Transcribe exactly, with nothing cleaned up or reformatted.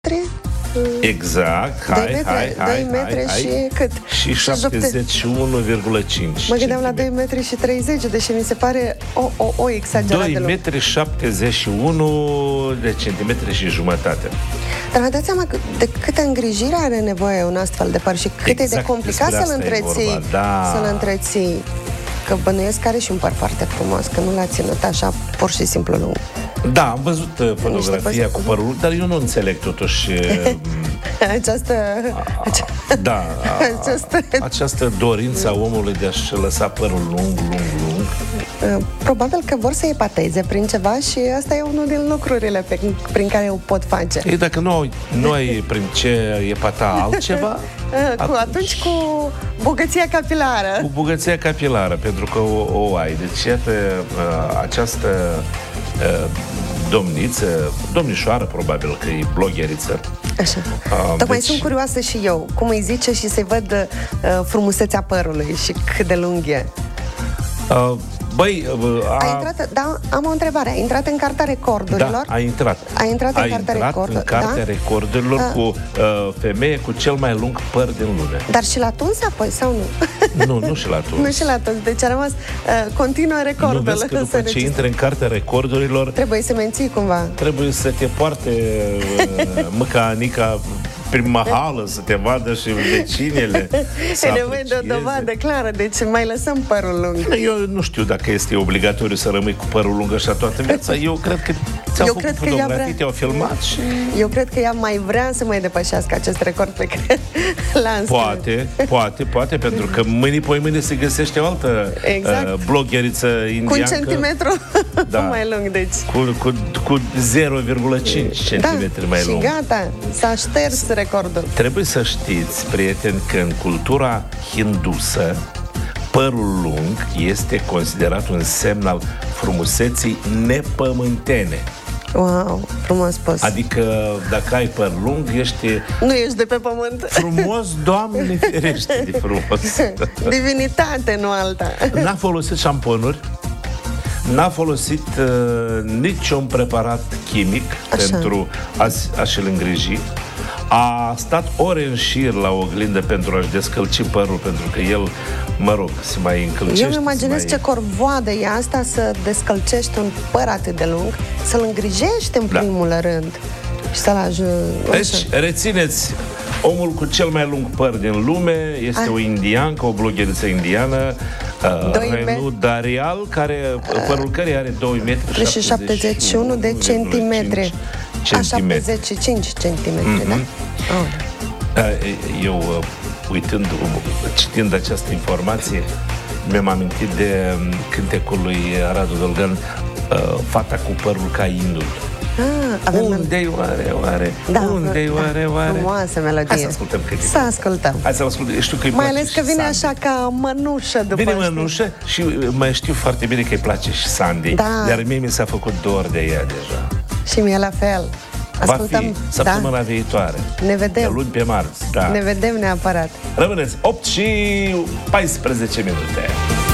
Exact, hai, doi metri, hai, hai, doi metri hai, hai. și cât? Și șaptezeci și unu virgulă cinci. Mă gândeam la doi metri și treizeci, deși mi se pare o, o, o exagerare de doi lung. metri șaptezeci și unu de centimetri și jumătate. Dar vă dați seama de câtă îngrijire are nevoie un astfel de păr și cât Exact, e de complicat despre să-l asta e întreții, vorba, da. să-l întreții. Că bănuiesc că are și un păr foarte frumos, că nu l-a ținut așa pur și simplu lung. Da, am văzut uh, fotografia păs- cu părul, dar eu nu înțeleg totuși uh, Această... a, da, a, Această... această dorință a omului de a-și lăsa părul lung, lung, lung. Probabil că vor să epateze prin ceva și asta e unul din lucrurile pe, prin care o pot face. Ei, dacă nu ai, nu ai prin ce epata altceva, Cu, atunci... atunci cu bogăția capilară. Cu bogăția capilară, pentru că o, o ai. Deci, iată, această domniță, domnișoară, probabil că e blogheriță. Așa. Uh, Tocmai deci... sunt curioasă și eu, cum îi zice și să-i văd uh, frumusețea părului și cât de lung e. Uh, băi, a... a intrat, da, am o întrebare. A intrat în Cartea Recordurilor? Da, a intrat. A intrat în a Cartea intrat Record... în Cartea da? Recordurilor a... cu uh, femeie cu cel mai lung păr din lume. Dar și la tuns apoi, sau nu? Nu, nu și la tuns. Nu și la tuns. Deci a rămas uh, continuă recordul. Nu vezi că după ce intri în Cartea Recordurilor trebuie să menții cumva. Trebuie să te poarte uh, măcanica prin mahală, să te vadă și vecinele. E nevoie de o dovadă clară, deci mai lăsăm părul lung. Eu nu știu dacă este obligatoriu să rămâi cu părul lung așa toată viața. Eu cred că ți-au Eu făcut cred că fotografii, ea vrea... te-au filmat și... Eu cred că ea mai vrea să mai depășească acest record pe care l-a înscris. Poate, poate, poate, pentru că mâine, poi mâine se găsește o altă exact. uh, blogheriță indiancă. Cu un centimetru da. mai lung, deci. Cu, cu, cu zero virgulă cinci centimetri da, mai și lung. gata, s-a șters recordul. Trebuie să știți, prieteni, că în cultura hindusă părul lung este considerat un semn al frumuseții nepământene. Wow, frumos spus. Adică dacă ai păr lung, ești... Nu ești de pe pământ. Frumos, Doamne ferește de frumos. Divinitate, nu alta. N-a folosit șamponuri, n-a folosit uh, niciun preparat chimic așa. Pentru a, a și-l îngriji. A stat ore în șir la oglindă pentru a-și descălci părul, pentru că el, mă rog, se mai încălcește. Eu îmi imaginez mai... ce corvoadă e asta să descălcești un păr atât de lung, să-l îngrijești în primul da. rând și să-l ajungi. Deci, rețineți, omul cu cel mai lung păr din lume este a. o indiancă, o blogheriță indiană, Renu Darial, care, părul căreia are doi metri și șaptezeci și unu de centimetri. A șaptezeci și cinci centimetri, mm-hmm. da? Oh. Eu, uitând, citind această informație, mi-am amintit de cântecul lui Radu Dolgan, Fata cu părul ca indul. Ah, unde-i oare, oare? Da, unde-i da, oare, oare? Frumoasă melodie. Hai să ascultăm câteva. Să ascultăm. Hai să ascultăm. Știu că mai ales că vine Sandy. Așa ca mănușă după. Vine mănușă și mai știu foarte bine că îi place și Sandy. Da. Iar mie mi s-a făcut dor de ea deja. Și mie la fel. Ascultăm. Va fi săptămâna da? viitoare. Ne vedem. De luni pe marți. Da. Ne vedem neapărat. Rămâneți opt și paisprezece minute.